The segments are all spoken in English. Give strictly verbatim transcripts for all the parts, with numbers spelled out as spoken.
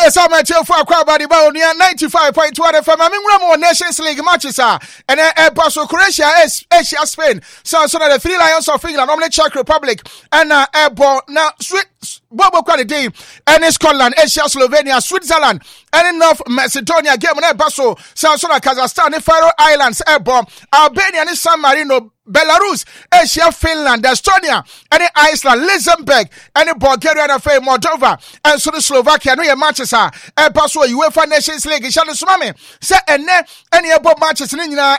Okay, so my chill for a body bound near ninety-five point one F M. I mean, Ramo Nations League matches are and uh, Paso Croatia, Asia, Spain. So, so the three Lions of England, normally Czech Republic, and uh, Airborne now Sweet Bobo Quality, and Scotland, Asia, Slovenia, Switzerland, and in North Macedonia, game on Paso, South Sudan, Kazakhstan, Faroe Islands, Airborne, Albania, and San Marino. Belarus, Asia, Finland, Estonia, and Iceland, Luxembourg, and Bulgaria, and Moldova, and so the Slovakia, no matches are, and pass UEFA Nations League, Shana Sumami, say, and then any above matches in India,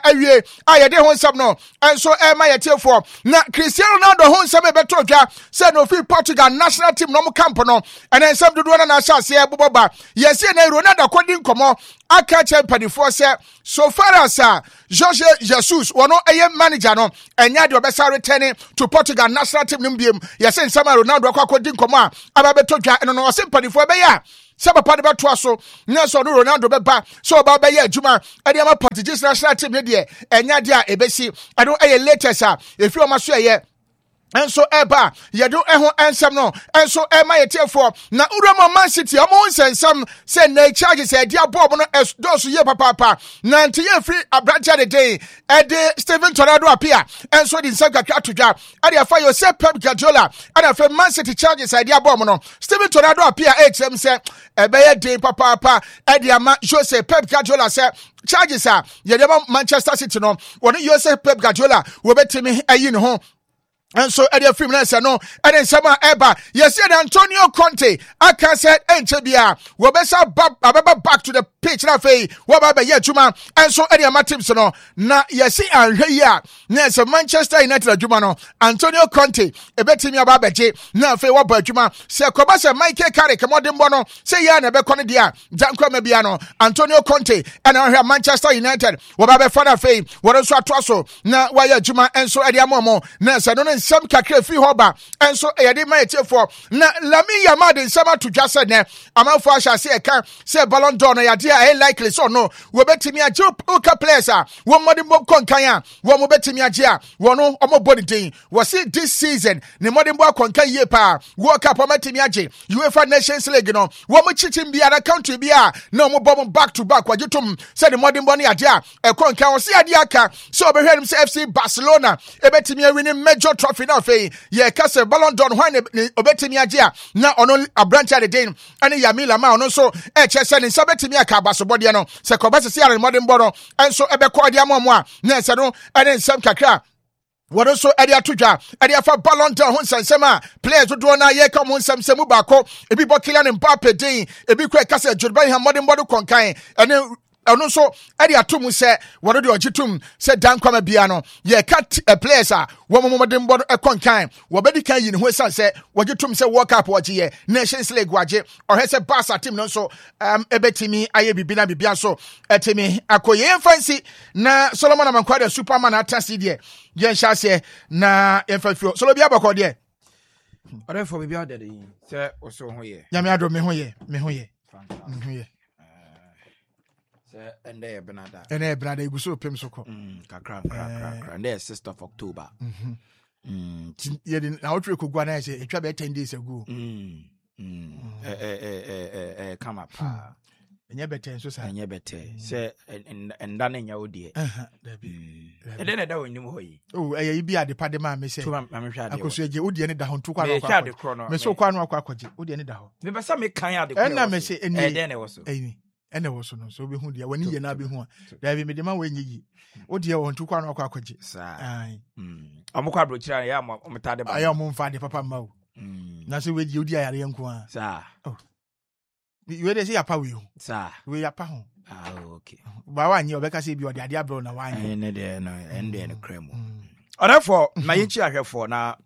I did home some no, and so am I at for now. Cristiano Ronaldo, home some Betoja, said no free Portugal national team, no Campono, and then some to do an assassin, Boba, yes, and Ronaldo, according to Como, I catch him penny for say, so far as uh, Jorge Jesus, one no a manager, no. And yet, you're returning to Portugal national team. Nimbium, yes, and some Ronaldo, according to Coma, Ababetoja, and no sympathy for Baya. Some part about Twasso, Nelson Ronaldo Beba, so about Baya Juma, and the Portuguese national team, and Yadia Ebesi. I don't a later, sir, if you must say, and so eba ye do ehon ansem no and so ema ye tefo na urama Man City amon sensam say na charges e dia bob no dosu ye papa papa na nte ye free abracha de day e de Steven Tornado appear and so the nsaka atodwa e de afa yo say Pep Guardiola and afa Man City charges e dia bob no Steven Tornado appear hm say e be ye day papa papa e de ama Jose Pep Guardiola say charges are ye de Manchester City no won you say Pep Guardiola wo betimi ayi ne ho. And so, Eddie Freeman said no, and then Sama Eba, yes, and Antonio Conte, I can say, and Chebia, Wabesa back to the pitch, na fei, Wababa Yajuma, and so Eddie Matimsono, na, yes, and here, yes, Manchester United Jumano, Antonio Conte, a betting your babaji, na fei Wabajuma, say Kobasa, Mike Carrick, Modern Bono, say Yana Beconidia, Janko Mebiano, Antonio Conte, and I have Manchester United, Wababa Fana Fei, what also a Trasso, na Wayajuma, and so Eddie Momo, Nessa, don't some kakre free hoba and so e dey my for na Lamine Yamal in sama to just said na amanfo asha say e kan say Ballon d'Or na yade a likely so no we betimi age oka players a wo modern bob konkan a wo mo betimi age a wo no omo body din we see this season ne modern bob konkan ye pa World Cup o betimi age UEFA Nations League no wo mo chichim bia na country bia na omo bob back to back wajitum say the modern bob na age a e konkan wo see ade aka so be hwenim say F C Barcelona e betimi winning major trophy now fe ye kase Ballon d'Or hwan obetimi age a na ono abrancha de den ane Yamila ma ono so e chese ne sabetimi aka basobode no se kobase se are modern bono enso ebe ko dia momo a na se no ane nsam kakra what also Eddie Atuja, Eddie for Ballon d'Or Hunsema, players who do not yet come on some Semubako, a bit Bokilan and Mbappe Day, a big quick Casa, Jurban, modern body conkai, and then. And also, Eddie Atumu said, what do you do? Said Dan Kwame ye cut a place, one more than one a conkai. What Betty can you know, son said, what you to say, walk up what ye, Nations League, waje, or has a pass at him, no so, um, a betimi, I be bina be biaso, at me, a coye fancy, na Solomon, I'm quite a Superman at Tassie, yen shall say, na infantry, so be about ye. Or therefore, we be out there, sir, or so here. Yamiado me hoye, me hoye, me and there, Benada. And there, brother, you so pim so called. Kakra, kakra, and there, sixth of October. Mm, you didn't how to go on as a trouble ten days ago. Mm, mm, eh, eh, eh, eh, eh, come up. And you better, so and you better, say, and and done in your dear. And then I don't know. Oh, I be at the Padma, Miss. I'm sure I could say you would end down to Quano, Miss O'Quano, Quacoji, would end down. Never some make kind of and I may say, and then it was any. And there was no so be who dear when you na be who there be me the man when ye o dear on to kwan akwa kwaje ai amukwa brochira ya omtade ba ayo mo mfa de papa ma o na se we di odi ayare nko a sa oh we dey say apa we o sa we apa ho ah okay ba wa nyi obeka say bi odi ade abro na wa nyi ne de no ende ne kremo therefore na yin chi ahwefo na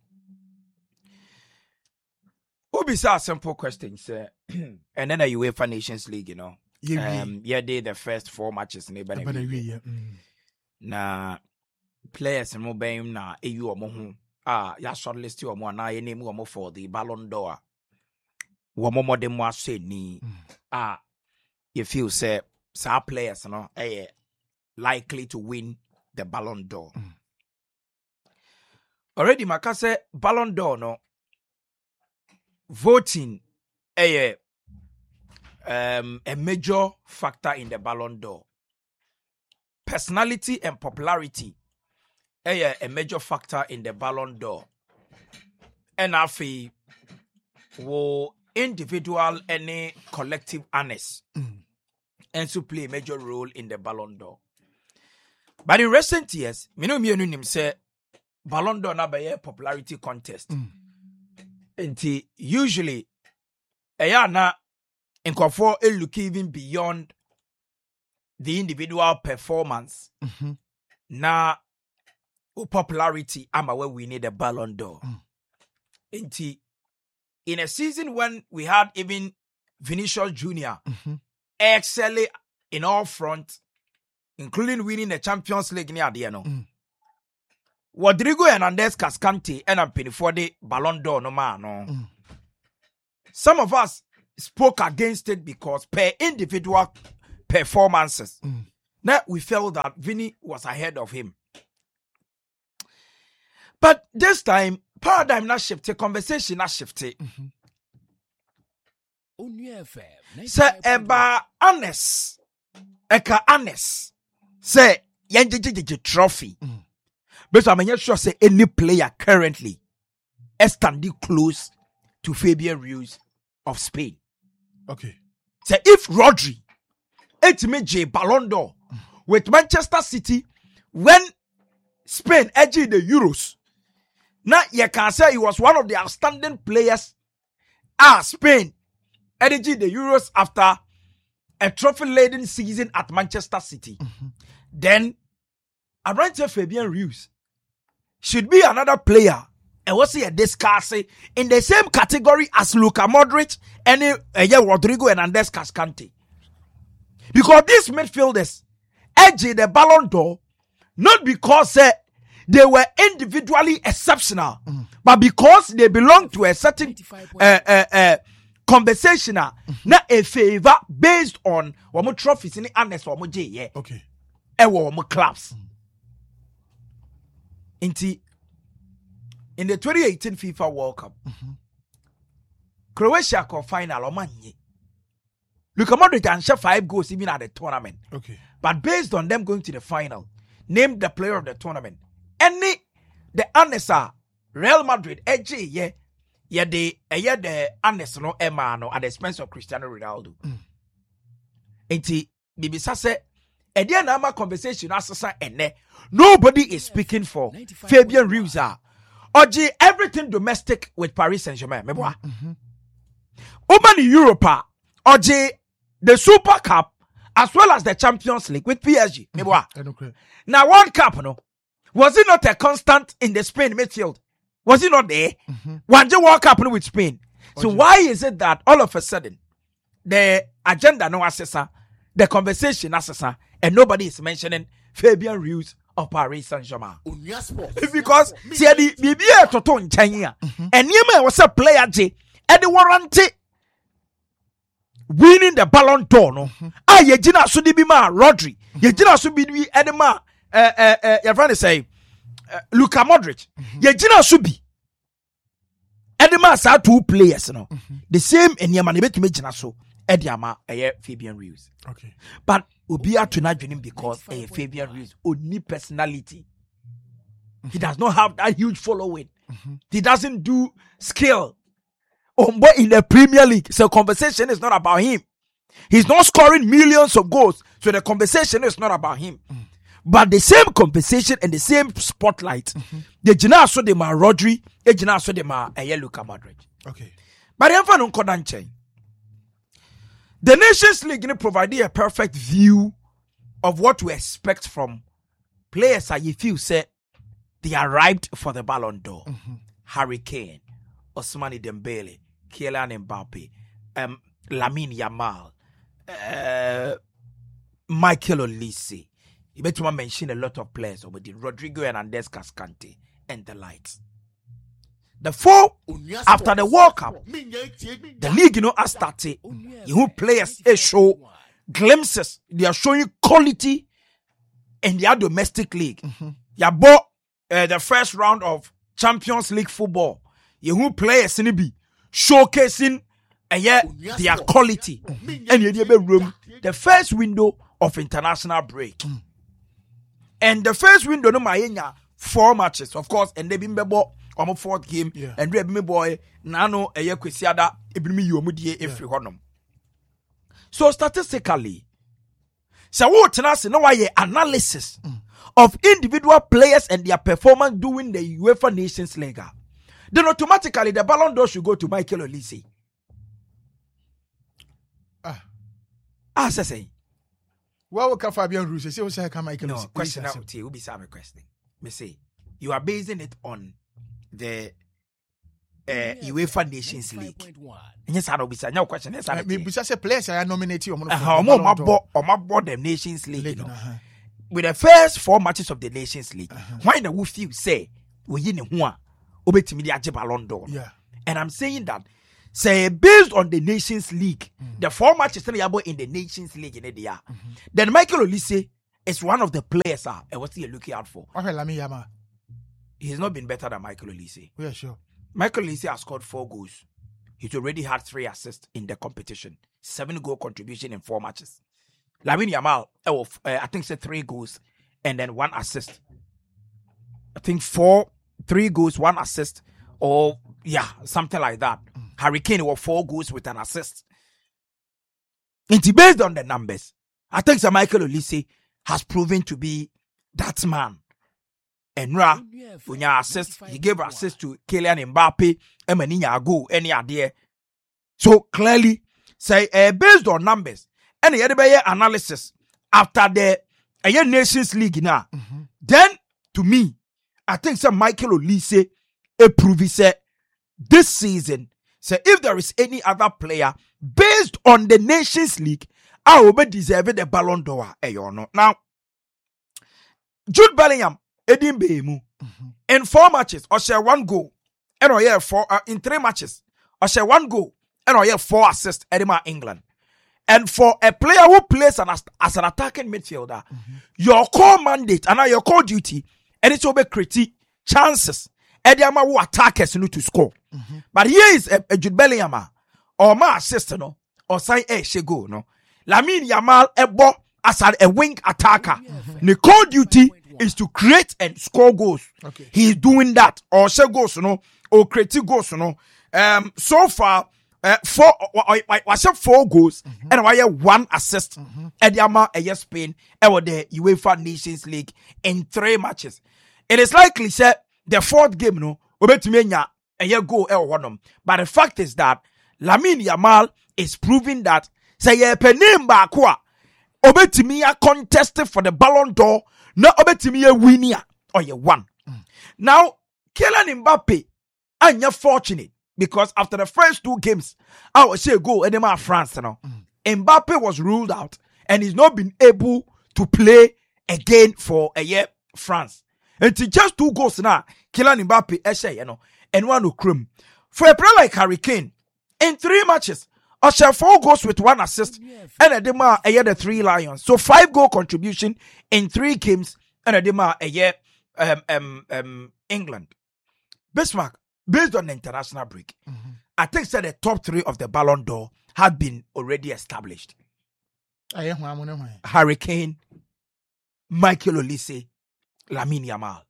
obi say a simple question say and then a UEFA Nations League you know. Um, yeah, they the first four matches in the mm. na players mo bem na eyu omo ho ah ya shortlist you omo na ye name omo for the Ballon d'Or wo mo modem mo ase ni ah you feel say some players no eh likely to win the Ballon d'Or mm. already maka say Ballon d'Or no voting eh um, a major factor in the Ballon d'Or. Personality and popularity are a major factor in the Ballon d'Or. And afi wo individual and collective honors mm. and to play a major role in the Ballon d'Or. But in recent years, me know me nim say Ballon d'Or na be a popularity contest. Mm. And usually eya na nkofo e look even beyond the individual performance. Mm-hmm. Na popularity ama where we need a Ballon d'Or. Mm. And in a season when we had even Vinicius Junior mm-hmm. excelling in all fronts, including winning the Champions League near the end. Mm. Rodrigo Hernandez Cascante and I'm paying for the Ballon d'Or no man. No. Mm. Some of us spoke against it because per individual performances, mm. now we felt that Vinny was ahead of him. But this time, paradigm not shifted, conversation not shifted. Say eba honest, eka honest. Say yenjijiji trophy. Mm. But I'm not sure say any player currently is standing close to Fabian Ruiz of Spain. Okay. Say if Rodri, it me J Ballon d'Or mm. with Manchester City when Spain edged the Euros. Now you can say he was one of the outstanding players. Ah, Spain edged the Euros after a trophy-laden season at Manchester City. Mm-hmm. Then Arantxa Fabian Ruiz should be another player and was he a discuss in the same category as Luka Modric and uh, yeah, Rodrigo Hernandez Cascante. Because these midfielders edged the Ballon d'Or not because uh, they were individually exceptional, mm. but because they belong to a certain uh, uh, uh, conversational, mm-hmm. not a favor based on what trophies in the honest or yeah. Okay. And what clubs. Mm. In the twenty eighteen FIFA World Cup, mm-hmm. Croatia got final or manye. Luka Modric and shot five goals even at the tournament. Okay. But based on them going to the final, named the player of the tournament. Any the Anessa Real Madrid edge yeah yeah the yeah the Anessa no Emma no at the expense of Cristiano Ronaldo. Enti bibi say e dey na ma conversation asasa ene nobody is speaking for Fabian Ruiz. Oji everything domestic with Paris Saint-Germain. Me boy. Over in Europe, Oji the Super Cup as well as the Champions League with P S G. Me boy. Now World Cup no. Was it not a constant in the Spain midfield? Was it not there? Mm-hmm. One just walk up with Spain. So why is it that all of a sudden the agenda no assessor, the conversation assessor, and nobody is mentioning Fabian Ruiz of Paris Saint-Germain? It's because see the B B A to turn China and Yema was a player J and the warranty winning the Ballon d'Or. No, ah, ye jina sudi bima Rodri, ye jina sudi bi edema. Uh, uh, uh, you're trying to say uh, Luka Modric. Mm-hmm. Yeah, Gina Subi. Edema are two players, you know. Mm-hmm. The same in Yamani bet me Gina so Ediama a Fabian Ruiz. Okay. But Ubia to not him because a Fabian Ruiz only personality. Mm-hmm. He does not have that huge following. Mm-hmm. He doesn't do skill. Um, but in the Premier League, so conversation is not about him. He's not scoring millions of goals, so the conversation is not about him. Mm. But the same conversation and the same spotlight, mm-hmm. the Gina so de ma Rodri, the Gina so de ma Luka Modric. Okay. But the no kodanche. The Nations League provided a perfect view of what to expect from players that you feel say they arrived for the Ballon d'Or. Mm-hmm. Harry Kane, Ousmane Dembele, Kylian Mbappe, um, Lamine Yamal, uh, Michael Olise. You better mention a lot of players over the Rodrigo Hernandez Cascante and the lights. The four after the World Cup, the league you know has started. You players they show glimpses. They are showing quality in their domestic league. Mm-hmm. You bought uh, the first round of Champions League football. You players in be showcasing and yet their quality and room the first window of international break. Mm. And the first window no my four matches, of course, and they been bebo on fourth game, yeah. And me boy nano a year kwesiada ebimi yomudie every honum. So statistically, so what tenase no why analysis mm. of individual players and their performance during the UEFA Nations League. Then automatically the Ballon d'Or should go to Michael Olise. Ah, ah, say. Well, what can Fabian Ruiz say? What can Michael? No question out to you. Be some question. Me say you are basing it on the uh, UEFA Nations League. Yes, I don't be saying no question. Yes, I mean, because players are nominated. Um, my board, or my board, the Nations League. League you know, uh-huh. With the first four matches of the Nations League, uh-huh. Why the wolf you say we in one? Yeah. And I'm saying that say based on the Nations League, mm. the four matches that are in the Nations League in the year, mm-hmm. then Michael Olise is one of the players uh, and what's he looking out for? He's not been better than Michael Olise. Yeah, sure. Michael Olise has scored four goals. He's already had three assists in the competition. Seven goal contribution in four matches. Lamine Yamal, uh, I think said three goals and then one assist. I think four Three goals, one assist, or yeah, something like that. Mm. Harry Kane was four goals with an assist. And based on the numbers, I think Sir Michael Olise has proven to be that man. And Ra, when you assist, he gave assist to Kylian Mbappe, and Maninya go any idea. So clearly, say uh, based on numbers, any other analysis after the uh, Nations League now, mm-hmm. Then to me. I think some Michael Olise approve say this season. Say if there is any other player based on the Nations League, I will be deserving the Ballon d'Or. Eh, you know. Now, Jude Bellingham, Edin Bemu, mm-hmm. in four matches, or share one goal, and or yeah four uh, in three matches, or share one goal, and or yeah four assists. Edinburgh, England. And for a player who plays an, as an attacking midfielder, mm-hmm. your core mandate and your core duty. And it's over create chances. Ediama who attackers no to score. Mm-hmm. But here is a, a Jude Bellingham or my assist no or sign a shego no. Lamine Yamal ebo as a wing attacker. Mm-hmm. The core duty is to create and score goals. Okay. He is doing that or share goals no or create goals no. Um, so far. Uh, four, was uh, four goals mm-hmm. and I have one assist. Ediama mm-hmm. a Spain, ever the UEFA Nations League in three matches. It is likely say the fourth game no, obetimenya a year go el one. But the fact is that Lamine Yamal is proving that say ye penim ba kwa obetimia contested for the Ballon d'Or, no obetimia winner or ye won. Mm. Now Kylian Mbappe, and you're fortunate. Because after the first two games, I would say go Edema France. You know, mm. Mbappe was ruled out and he's not been able to play again for a year France. And to just two goals now, Kylian Mbappe, Eshe, you know, and one who crim. For a player like Harry Kane, in three matches, I share four goals with one assist, and Edema a year the three Lions. So five goal contribution in three games, and Edema a year um um um England. Bismarck. Based on the international break, mm-hmm. I think that the top three of the Ballon d'Or had been already established. Harry Kane, Michael Olise, Lamine Yamal.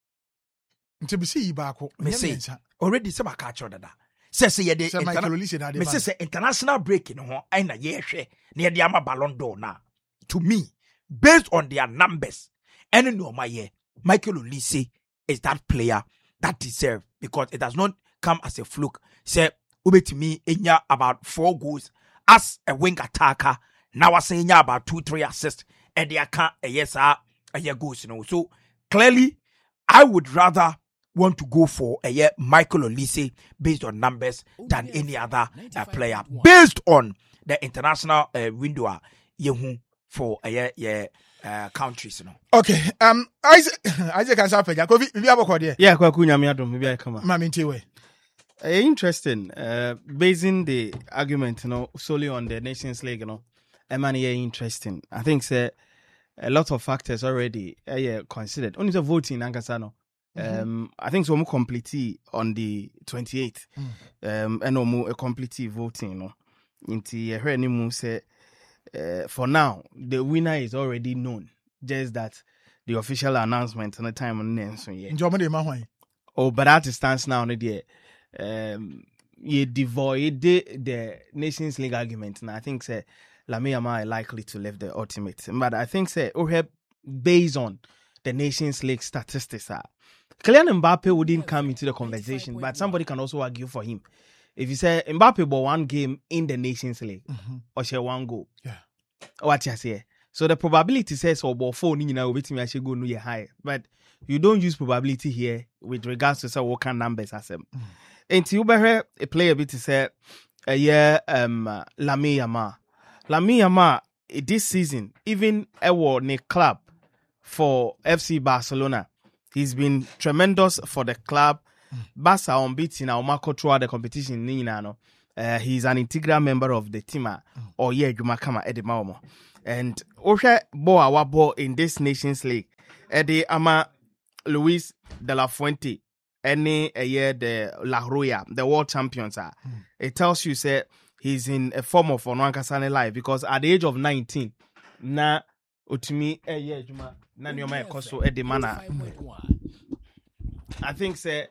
Me say already some catch on that. Say say the interna- me say international break in ho aina ye hwe na ye ama Ballon d'Or na. To me, based on their numbers, any no my year, Michael Olise is that player that deserve because it does not come as a fluke. Say, ube to me, inya about four goals as a wing attacker. Now I say inya about two, three assists, and they can't a yes, a year goals, you know. So clearly, I would rather want to go for a year Michael Olise based on numbers than any other uh, player based on the international uh, window. Uh, yehu for a year, yeah. Uh, countries, you know. Okay. Um, Isaac, Isaac can say, "Jacobi, maybe I will there." Yeah, kwa kunya miado, maybe I come. Mami tiwe. Interesting. Uh, basing the argument, you know, solely on the Nations League, you know, I mean, yeah, interesting. I think say a lot of factors already, uh, yeah, considered. Only the voting, Ankasano. Mm-hmm. Um, I think so. We complete on the twenty-eighth. Mm. Um, and no a complete voting. No, into hear any move say. Uh, for now, the winner is already known. Just that the official announcement and the time on the so yeah. Oh, but that stands now on the um you devoid the, the Nations League argument, and I think say Lamine Yamal are likely to live the ultimate. But I think say oh, based on the Nations League statistics, are Kylian Mbappe wouldn't come into the conversation, but somebody can also argue for him. If you say Mbappe bought one game in the Nations League mm-hmm. or share one goal, yeah, what you say? So the probability says or about four, you know, waiting me actually go no high, but you don't use probability here with regards to say what kind of numbers as them. Mm. And you better a player bit to say a year um Lamine Yamal, Lamine Yamal this season even a war in club for F C Barcelona, he's been tremendous for the club. Barca unbeaten now Marco throughout the competition you know, uh, he's an integral member of the team mm. or yeah Juma Kama Eddie Maumo and Osha Boa Wabo in this Nations League Eddie Ama Luis de la Fuente any a year the La Roya the world champions are mm. it tells you say he's in a form of Onwankasane life because at the age of nineteen na utumi a year Juma na nyoma ekoso Eddie Mana I think say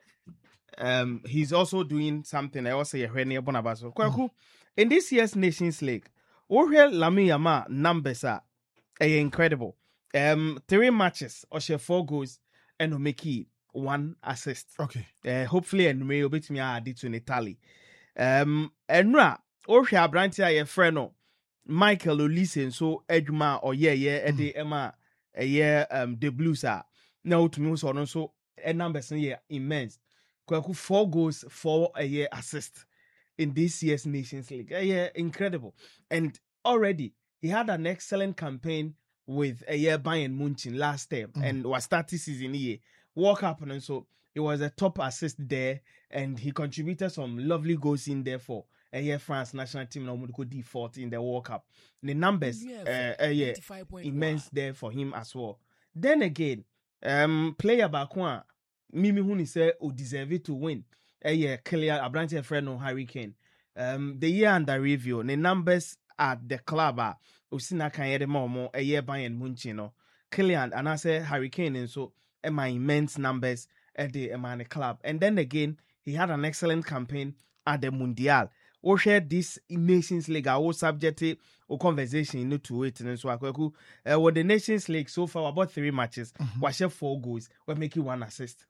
Um, he's also doing something. I also hear near Bonabaso. Mm. In this year's Nations League, we hear Lamine Yamal numbers are incredible. Um, three matches, or share four goals, and we make it one assist. Okay. Uh, hopefully, and we will beat me add it to Italy. Um, and ra, we hear Brantia, a friend, Michael Olise, so Edma or yeah yeah Eddie Emma, a year um the Blues are now to me so also a numbers here immense. Four goals, four a year assist in this year's Nations League. A year incredible. And already he had an excellent campaign with a year Bayern Munich last time mm. and was starting season here. World Cup and so it was a top assist there and he contributed some lovely goals in there for a year France national team now go default in the World Cup. The numbers yeah, uh, a year immense there for him as well. Then again, um player back one Mimi Huni say who deserve it to win. A year clear a branch of friend on Harry Kane. Um the year under review, the numbers at the club are Usina Kanyede Momo, a year Bayern Munich, no. Kylian and I say Harry Kane and so and my immense numbers at the Emane club. And then again, he had an excellent campaign at the Mundial. Or share this Nations League, I was subject to conversation in to it and so I could uh with the Nations League so far about three matches, mm-hmm. we share four goals, we make you one assist.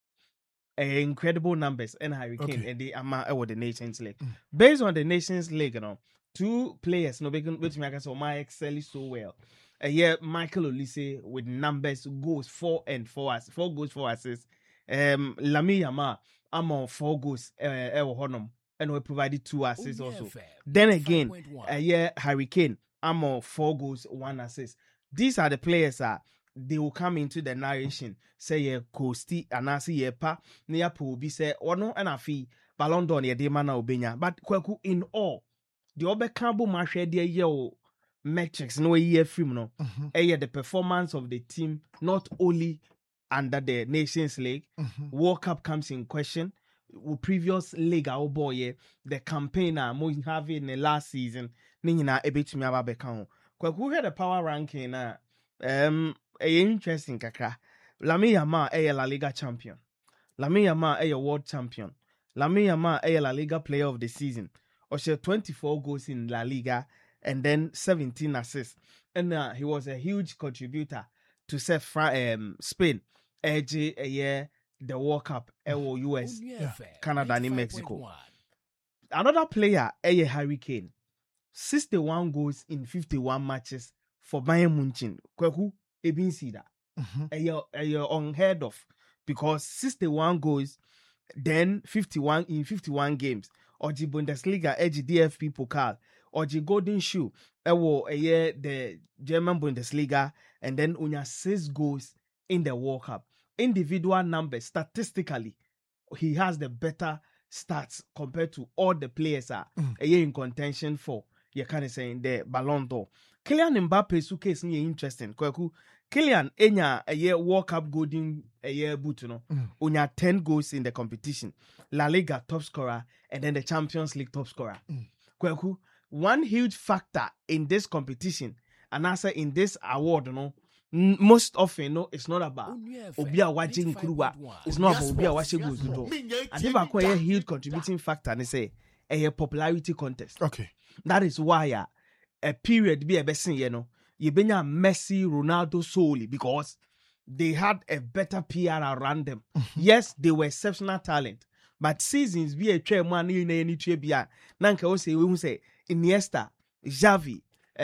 Uh, incredible numbers and Harry Kane okay. and the Ama uh, with the Nations League. Mm. Based on the Nations League, you know, two players, no, which make us my excel so well. Uh, yeah, Michael Olise with numbers goals four and four as four goals, four assists. Um, Lamine Yamal, I'm on four goals. Uh, uh, and we provided two assists oh, yeah, also. Fair. Then again, uh, yeah, Harry Kane, I'm on four goals, one assist. These are the players that uh, they will come into the narration. Say yeah, Kosti anasi yeah pa near po be say or no and a fee Ballon d'Or near Demana Obenya. But kweku in all the obe cambo marche dear yo metrics no year film no. Mm-hmm. Eh, the performance of the team not only under the Nations League, mm-hmm. World Cup comes in question. Previous league our boy yeah, the campaigner mo have in the last season ni nyina ebetumi ababeka ho kwaku had the power ranking na um a interesting kakra Lamine Yamal a La Liga champion, Lamine Yamal a world champion, Lamine Yamal a La Liga player of the season or she twenty-four goals in La Liga and then seventeen assists and uh, he was a huge contributor to set um Spain edge a year the World Cup, L O U S, yeah. Canada, and Mexico. Another player, a Harry Kane, sixty-one goals in fifty-one matches for Bayern Munich. Kweku, ebin see that. A unheard of because sixty-one goals, then fifty-one in fifty-one games. Or the Bundesliga, edge D F B Pokal, or the Golden Shoe, ewo a year the German Bundesliga, and then unya six goals in the World Cup. Individual numbers, statistically, he has the better stats compared to all the players are mm. a year in contention for you kind of saying the Ballon d'Or. Kylian Mbappe su case ni interesting. Kwaku Kylian enya a year World Cup golden a year boot no. Mm. Onya ten goals in the competition. La Liga top scorer and then the Champions League top scorer. Mm. Kwaku one huge factor in this competition and also in this award no. Most often, no, it's not about Obia watching Kuruwa. It's not about Obia watching goals. And if I call a huge contributing factor, and say a popularity contest. Okay, that is why uh, a period be a best you know, you been a Messi, Ronaldo solely because they had a better P R around them. Yes, they were exceptional talent, but seasons be a chair man in any chair be a Nanka will say, we will say Iniesta, Xavi. Uh,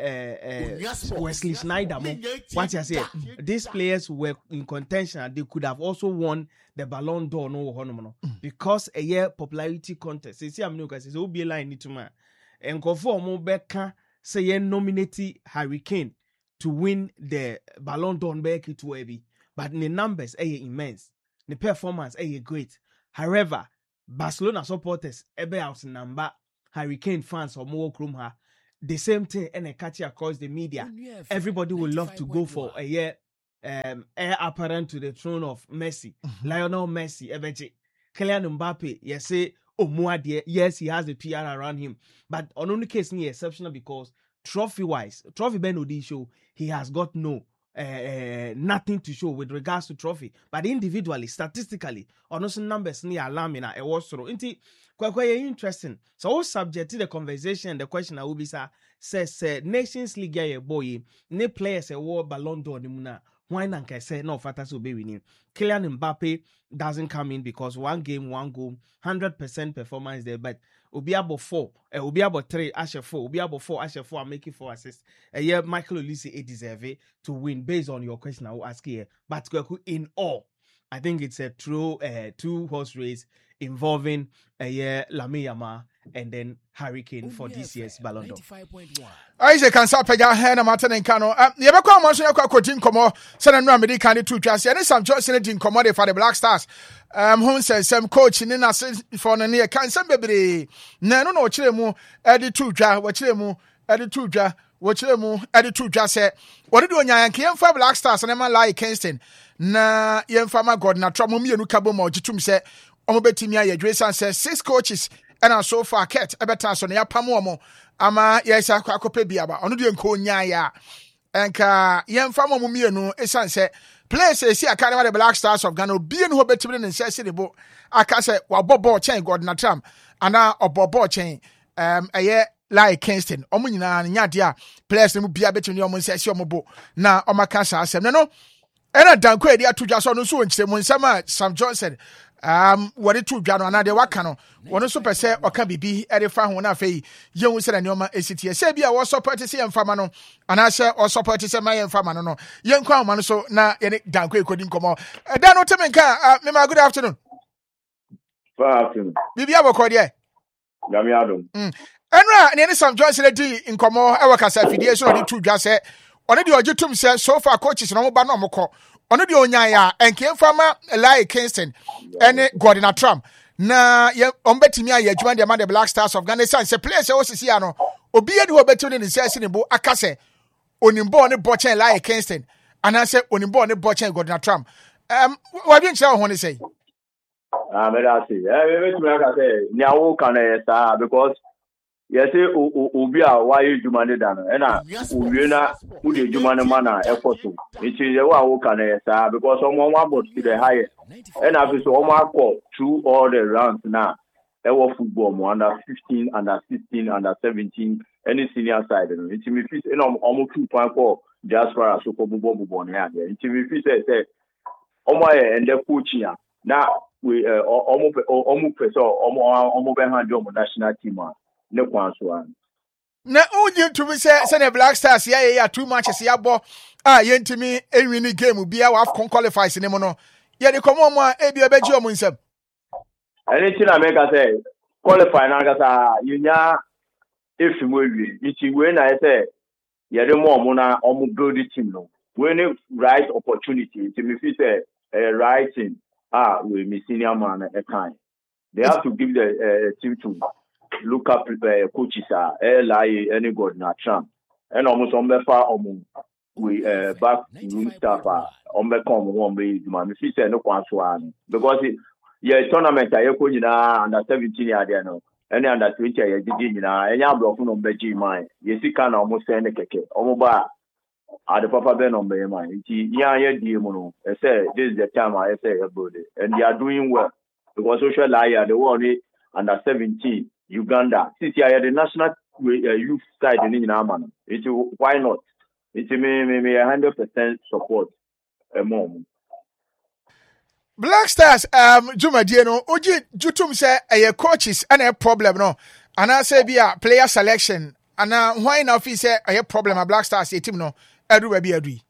uh, uh, Wesley Sneijder, what I say, these players were in contention and they could have also won the Ballon d'Or no no because a year popularity contest. See, I'm new guys. It's will be a line to man and conform more better say nominate Harry Kane to win the Ballon d'Or back to heavy, but the numbers are immense, the performance are great. However, Barcelona supporters ebe out number Harry Kane fans or more Krumha. The same thing and a catch across the media. Everybody would love to go for a year um heir apparent to the throne of Messi. Mm-hmm. Lionel Messi, Ebeji. Kylian Mbappe, yes, say Omuadie, yes, he has the P R around him. But on only case ni exceptional because trophy wise, trophy Ben Odi show, he has got no uh, uh, nothing to show with regards to trophy. But individually, statistically, on those numbers ni alarming a was so. Inti quite quite interesting. So all subject to the conversation, the question I will be sir says uh, Nations League ya boy, ne players a war Ballon d'Or ni muna. Why not say no fatas will be winning? Kylian Mbappe doesn't come in because one game, one goal, hundred percent performance there. But Obiabo four, uh, Obiabo three, Asher four, Obiabo four, Asher four, I'm making four assists. A uh, year Michael Olise a deserve to win based on your question I will ask here. But in all, I think it's a true uh, two horse race involving a uh, year Lamine Yamal and then Harry Kane for this year's Ballon d'Or. Isaac can stop again here Martin and Kano. You ever come on so you can come send no me can two just and some Johnson din come for the Black Stars. Um who says some coach in na for na near can some baby. Na no no chire mu edi two dwa wo chire mu edi two dwa wo chire mu edi two dwa say what do onyan kan for Black Stars and man like Kingston na yemfa ma God na tro mo mienu ka bo ma ogitum say omo betimi aye dwesan say six coaches and so far ket ebeta so na yapam omo ama yes akwakope biaba ono de nko nya ya enka yemfa mo mienu esan say place esi akane the Black Stars of Ghana obi enu ho betimi ne nse de bo aka say wa bobo chen God na tram ana obobo chen um eye like Kingston omo nyina nya de a players mu bia betimi omo nse esi omo bo na omaka sa asem no no ena danko edi atudwa so no so nkyere mu nsama Sam Johnson um what it to dwa no na de waka no wono so pese oka bibi e de fa ho na afei yehu se na neoma esitie se bia wo support se yemfama no ana se o support se ma yemfama no no yenkwa ma no so na ye danko ekodi nkomo da no temenka me ma good afternoon good afternoon bibi abokọ de gami adom mm enra ne ne Sam Johnson di nkomo e waka sa fidie so no de to dwa se one de ogitum se so far coaches no mo ba no mokọ ono de onyan ya enke mfama Eli Kingston ene Gordon Trump na ye ombetimi aye adwuma de ma the Black Stars of Ghana san se players e osisi ya no obi ye de ho betimi ne sese ne bo akase onimbo ne bochen Eli Kingston ana se onimbo ne bochen Gordon Trump um wa bi nchira ho ne sei ah me da see eh me betimi aka say ni awo kan e sa because yes obi a why adwuma ne da no e na owie na wo de adwuma ne ma na ekoto nti ye wa wo kan e sa because omo wa bot to the higher e na fi so omo akọ through all the rounds na e wo football mo under fifteen under sixteen under seventeen any senior side no nti me fi e na omo two point four diaspora so ko bubo bubo ne ya nti me fi say say omo e ende coaching ya na we omo omo person omo omo be hand omo national team ne kwanso an na unyi to be say say the Black Stars ya ya two matches ya bo ah yentimi enwini game bia wa AFCON qualifiers ne mo no ye de komo mo e bia beji omo nsem anything na make say qualify na ga sa yunya if mo wi iti we na say ye de mo mo na omo build team no we ne right opportunity iti me fi say uh, right thing ah we me senior man e kan they have to give the uh, team to local uh, coaches are L I any god na Trump and almost on the far um we uh back room staff are on the come one way man if say no kwan so an because it, yeah tournament I ko nyina under seventeen ya there no any under twenty ya didi nyina enya block no be gi man yesi kan almost say ne keke omo ba at the papa ben on be man nti ya ya die mu no I say this is the time I say everybody and they are doing well because social liar the one under seventeen Uganda since you are the national uh, youth side in Inamano it why not it me me me one hundred percent support a mom Black Stars um Juma no oji jutum say eh coaches and a problem no and I say be a player selection and why now fi say eh problem a Black Stars team no edu be adu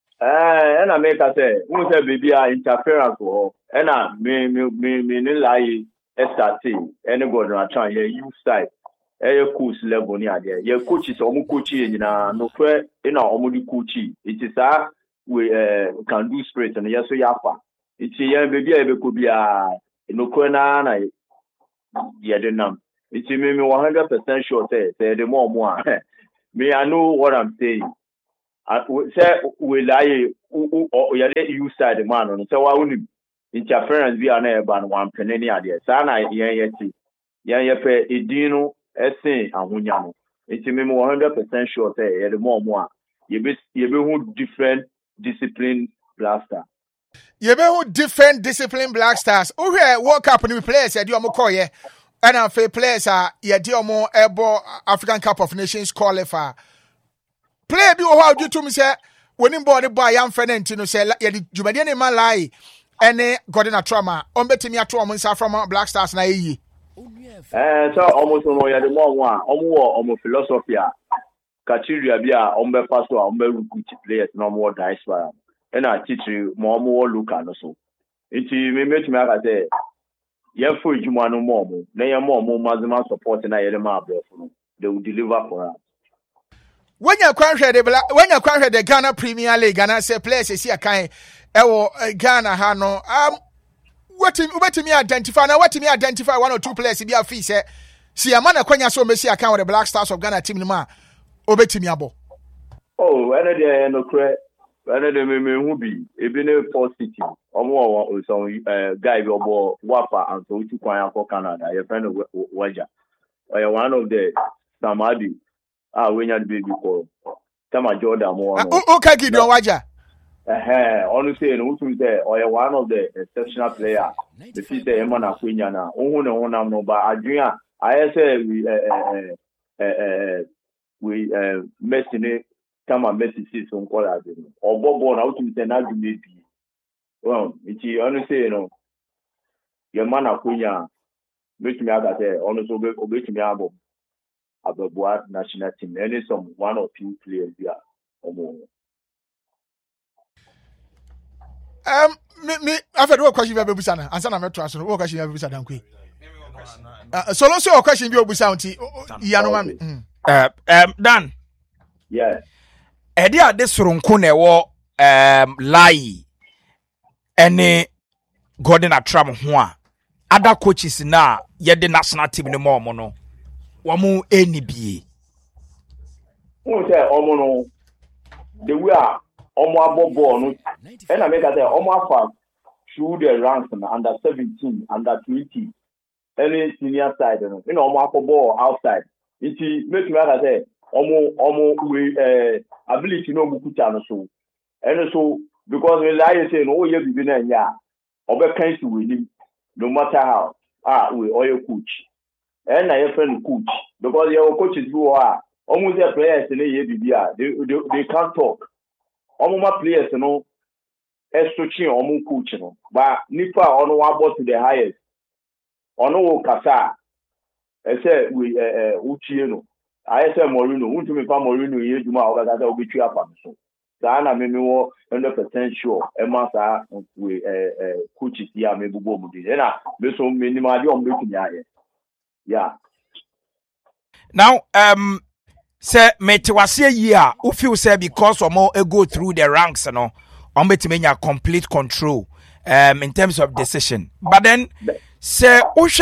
eh and I make say who say baby a interference for and I me me me me lie start any go na try here youth side eh coach level ni ade ye coaches omo coach nyina no kwe ina omo di coach it is a we uh, can do straight and yes so yafa it ye baby e be ko bia no kwe na na ye de nam it me me one hundred percent sure say say the more more me I know what I'm saying I say we lie o ye the youth side man no say wa woni interference bi ana e ba no wan peneni ade sa na yen yeti yen ye pe edinu esen ahonya no enti me one hundred percent sure say ye the more more ye be ye be hu different discipline Black Stars ye be hu different discipline Black Stars o hwe World Cup ni players e di omo call ye and a fair players are ye di omo ebo African Cup of Nations qualifier play bi o how you to me say woni boy the boy am friend enti no say ye di jumade ni man lie any Godina trauma on betimi ato omo nsa from Black Stars na yi eh so almost no ya the more one omo wo omo philosophy a criteria bi a omo be pass o omo recruit players no more diaspora and I teach you more more local no so it me metimi aka say ye for ejuma no more mo na ye more mo mazima support na ye ma abro no they will deliver for us when you kwanhwe the when you kwanhwe the Ghana Premier League Ghana say players see akan ewo Ghana ha no um what what me identify now what me identify one or two players be afi say see am na kwanya so mesi akan with the Black Stars of Ghana team no ma obetimi abo oh when they no cre when they me me hu bi e bi ne Port City omo o so guy bi obo wapa and so tu kwan akọ Canada your friend Waja or one of the Samadi ah when you baby call Tama Jordan mo o ka Gideon Waja eh honestly no to say or one of the exceptional player the fit say man akwenya na ohun ne honam no ba adwen a I say we eh eh eh we eh Messi ne Tama Messi see so call as no obobo na to say na dwume bi well it honestly you know your man akwenya make me aga say honestly obetimi abo Ababua national team any some one or two players there omo um me me I've had one question be busa na answer na me to aso one question be busa dan kwe so lo so question be obusa unti ya no ma me uh um Dan yeah e dia de soronko na e wo um lai any Godina Tram ho a other coaches na ye de national team no mo no wamu eni bie who say omo no the way omo abobo no and I make say omo afa through the ranks na under seventeen under twenty any senior side no you know omo abobo outside it make me say omo omo we eh ability no mukuta no so and so because we like say no ye bibi na nya obe kan si we ni no matter how ah we oil coach and I friend coach because your coaches who are almost their players in the B B R they, they they can't talk. Almost my players you know switching almost coach you know but nipa on one ball to the highest on no kasa I say we uh uchi you know I say Morino who to me fa Morino ye juma o kasa obi twa pam so sa na me me one hundred percent sure e ma sa we uh coaches here me bubo mu di na me so minimally on be to ya yeah. Now, um, say metewase year, who feel say because or more go through the ranks, you know, on betting complete control, um, in terms of decision. But then, say, Oshe,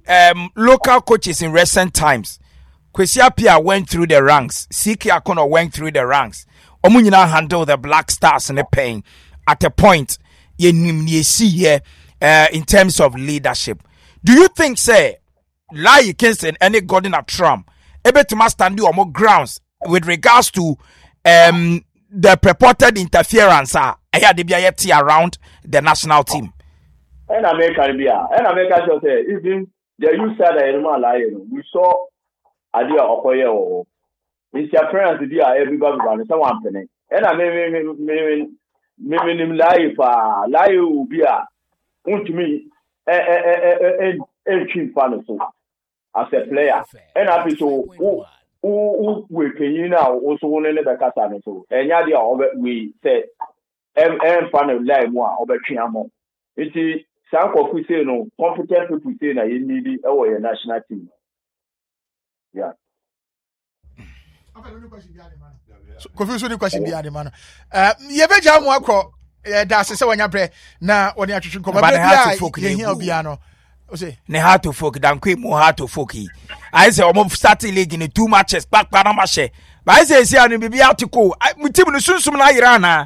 um, local coaches in recent times. Kwesi Appiah went through the ranks. Siki Akono went through the ranks. Omu nyina handle the Black Stars in the pain at a point ye ye see here uh, in terms of leadership. Do you think say Lai Kingston any Gordon at Trump able to stand you on more grounds with regards to um the purported interference uh, around the national team? And America, and America shall say, even the you said that we saw idea of Okoye. Interference, dear, everybody, someone penny. And I mean, maybe life, lie will be a to me, a chief fan as a player. And I be so. Who we can you now also want to the Casano so and idea of it we said M M fan of life more over Chiamo. It is some of we say no competent people say that you need our national team. Yeah. Confuse the question behind the man. Uh ye be jam akọ da se se wanya bre na woni atwetwe nkoma be bia ye hia bia no. Ne hard to folk than quick more hard to folk. I say almost starting league in two matches back Panama she. But I say see and be out to go. I team no sunsum na Irana.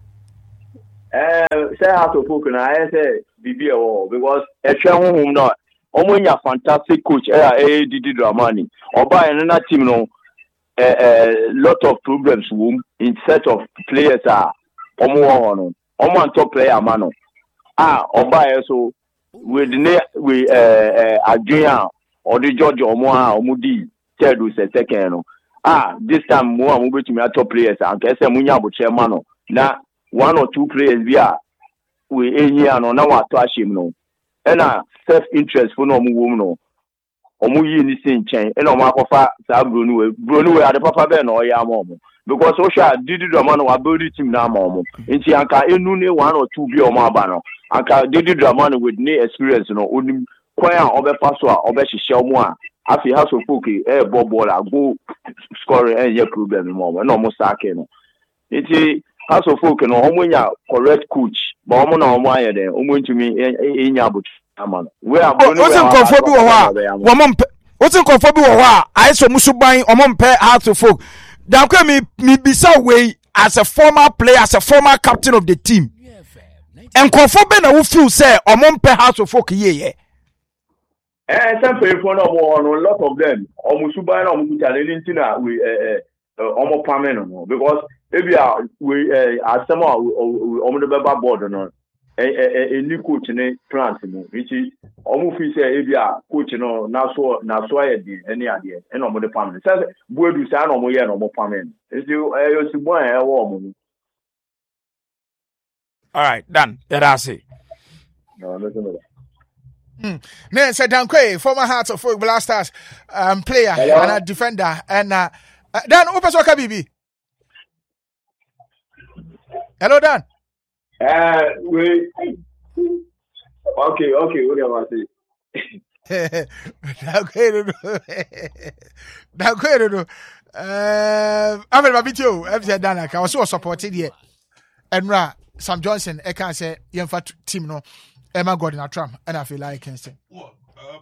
Eh say hard to folk na I say bibi o because e twa honhom no. Omo nya fantastic coach eh Didi Dramani. Oba en na team no eh lot of problems in set of players are omo no. Omo top player man no. Ah oba so we the we uh uh Adrian or the George Omoa Omudi third was second no ah this time more am bet me top players and say munya bo chairman no na one or two players we are we enya no na wa to ashim no e na self interest for no omo no omo yi ni sin chen e na omo akofa sa bronu we bronu we ade papa be na oya mo because so sha Didi Dramani wa build team na mo nti anka enu ne one or two bi omo aba no anka Didi Dramani with no experience no onim kwan obe paso a obe hihye omo a afi House of Folk eh ball ball go score eh ye problem mo no mo sake no nti House of Folk no omo nya correct coach but omo na omo aye den omo ntumi enya but amano we abro no we confo bi wo ho a wo mo what's in confo bi wo ho a ai so musuban omo mpe House of Folk dan kwa mi mi bisa way as a former player as a former captain of the team. And confirm na we feel say omon pe House of Folk ye ye. Eh some people no more a lot of them omusuba na omukutale ntina we eh eh omo pameno no because ebi we asema omo de beba board no eh eh ni coach ne plans no which omo fi say ebi coach no na so na so ye di any ade e na omo de pameno say buedu say na omo ye na omo pameno enti eh yo si bon e wo omo. All right, done. That's it. No, listen to that. Hmm. Ne said Dankwe, former Hearts of Folk Black Stars um, player Hello? and a defender. And uh, uh, Dan, open Soka B B. Hello, Dan. Uh, we. Okay, okay, what do I say? Dankwe, no. Uh, I'm going to be you. I'm going to be I was so supported here. And Ra. Sam Johnson, I can't say, young fat team no, Emma Gordon at Trump, and I feel like I can say. What?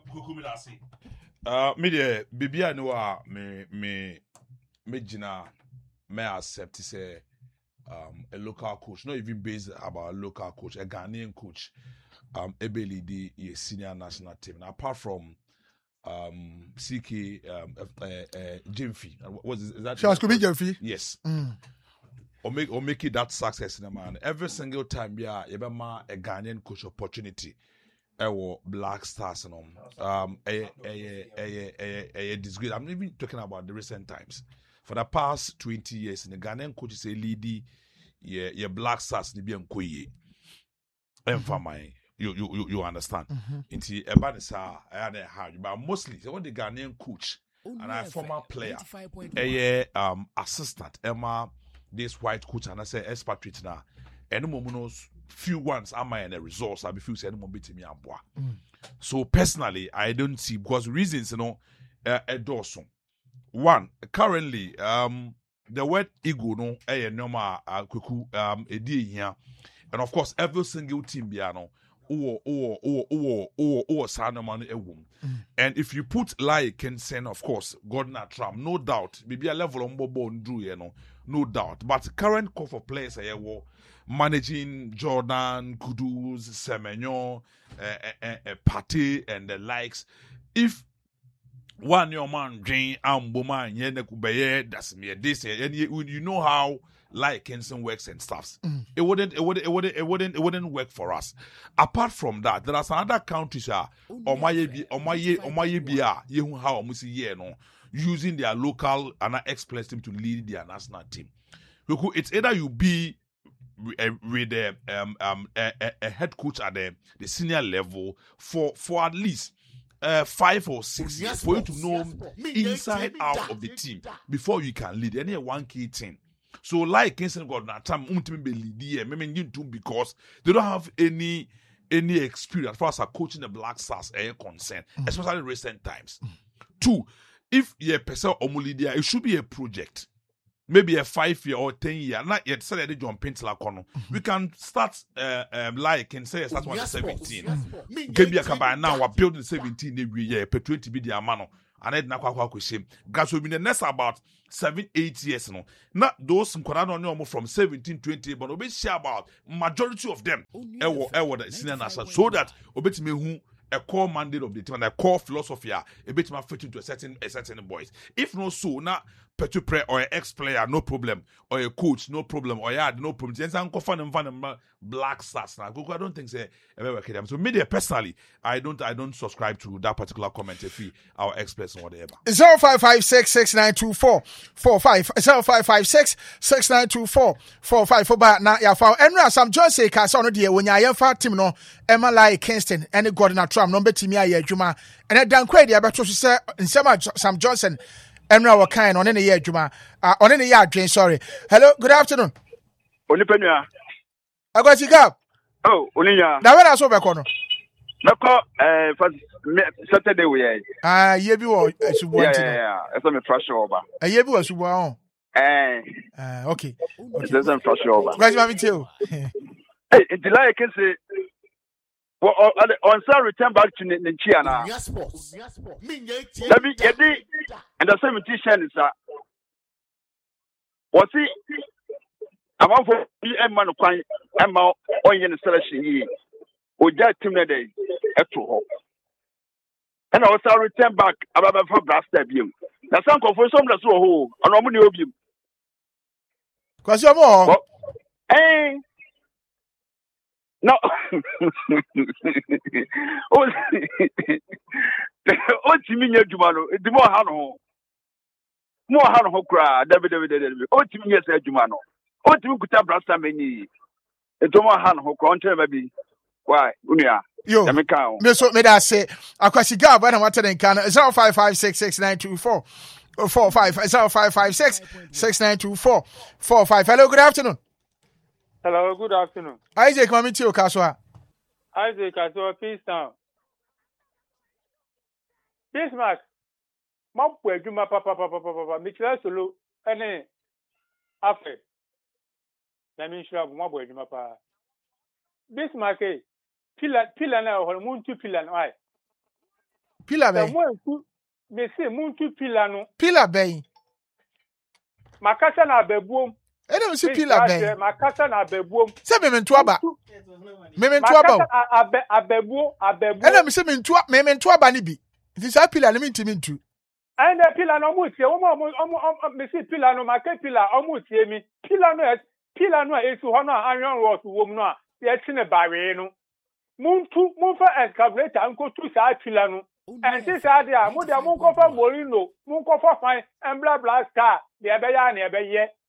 Uh, me the baby I know me me me Gina may accept to say um a local coach, not even based about a local coach, a Ghanaian coach, um Ebeli the senior national team. Now, apart from um C K um uh, uh, Jimfi, what is, is that? Sure, could be Jimfi. Yes. Mm. Or make or make it that success in a man. Every single time, yeah, you ma a Ghanaian coach opportunity. Our Black Stars and um a a a a a disgrace. I'm even talking about the recent times. For the past twenty years, in the Ghanaian coaches say leady, yeah, yeah, Black Stars ni be enkoye. And for my you you you understand. Into a banisa I had a hard, but mostly so what the Ghanaian coach and a former player, a um assistant Emma. This white coach and I say expatriate now. Any moment few ones am I in a resource, I be few say any moment me aboa. So personally, I don't see because reasons you know uh, a dorsum. One, currently, um the word ego no a normal uh, kuku um a day here. And of course every single team biano or or or or or or Sanomani Ewum. And if you put like Kensen, of course, Gordon Trump, no doubt, maybe a level on Bobo Drew, you know, no doubt. But current core for players, I will managing Jordan, Kudus, Semenyo, uh, uh, uh, Pate, and the likes. If one your man Jane Amboma Yene Kubeye, that's me this, and you, you know how like Kenson works and stuffs. Mm. It wouldn't, it wouldn't, it wouldn't, it wouldn't, it wouldn't work for us. Apart from that, there are some other countries are on my on my on my year, you how almost a year no using their local and express team to lead their national team. It's either you be with a um um a, a head coach at the, the senior level for for at least uh, five or six years for you to know inside out of the team before you can lead any one key thing. So like Kingston got that time because they don't have any any experience as far as coaching the Black Stars are concerned, mm. especially in recent times. Mm. Two, if you're a person or Mulidia, it should be a project. Maybe a five year or ten year. Not yet said that John Pintla Kono. We can start uh, um, like and say start one yes, seventeen. Can be a cabin now. We're building seventeen every year. Per twenty be the amano. And then nakwa kwa kwishim. Because we'll be the next about seven, eight years. No, not those from from seventeen, twenty, but we share about majority of them. Ewo ewo the senior national, so that obeti me who. A core mandate of the team and a core philosophy, a bit more fit into a certain a certain boys. If not so, now Petu Pre or an ex-player, no problem, or a coach, no problem, or yeah, no problem. Then I'm confident and Black Stars now. I don't think say ever work them. So media personally, I don't I don't subscribe to that particular comment if we our experts or whatever. Zero five five six six nine two four four five zero five five six six nine two four four five for ba na ya fa enra Sam John say ka so no de wonya ya fa team no Emma like Kingston and Gordon Trump no betimi aye adwuma and dan kwa de abeto so say nsema Sam Johnson Emra wa kind on any year adwuma on any year adwen sorry. Hello, good afternoon. Onipenya. I got you up. Oh, Oninya. Now when I saw back on. Nako eh for Saturday we eh. Ah, ye bi wo asubo anti. Yeah, yeah. Eso me fresh over. Eh ye bi wo asubo on. Eh. Ah, okay. It's just fresh over. Guys, mami tell. Hey, it like can say well, on Sun return back to Ninchia now. Yes, boss. Yes, boss. Let me get it. And the seventeen is that. What's it? I'm out for the man of crime. I'm out on your selection. Or that team day at all. And I also return back about for brass debut. Now, some for some that's all. And I'm going to because you're more. Hey. No. Oh, oh, Timmy, you know, the more Hano, more Hano cry, David, David, David. Oh, Timmy, yes, Jumano. Oh, Timmy, could have brought some many. It's more Hano, country, maybe. Why, Unia? Yo, me so me that say, akwasi ga ba na wata den kan zero five five six six nine two four four five zero five five six six nine two four four five. Hello, good afternoon. Hello, good afternoon. Isaac, Mami Tio Kaswa. Isaac, Kaswa, peace town. Bismarck, Mampu, Juma, Papa, Papa, Papa, Michel Solo, and Affe. Let me show up Mabu, Juma, Papa. Bismarck, Pilla, Pilla, now, or Moon to Pilla, I. Pilla Bay. May say Moon to Pillano. Pilla Bay. Macasana Beboom. I don't see Pilla Bay. Macassa na Beboom. Seven Mentuaba. Mementuaba. Abebu, Abebu. And I'm saying to Mementuaba Nibi. This is Pilla, let me to me too. And the Pillano Muti, almost Missus Pillano, my Pilla, almost hear me. Pillano, Pillano is to honor Iron Ross woman. Yes, in a barreno. Moon to move for excavator and go to Side Pillano. And this idea, Muda Munko for Molino, Munko for fine, and blah blah star, the Abayani Abaye.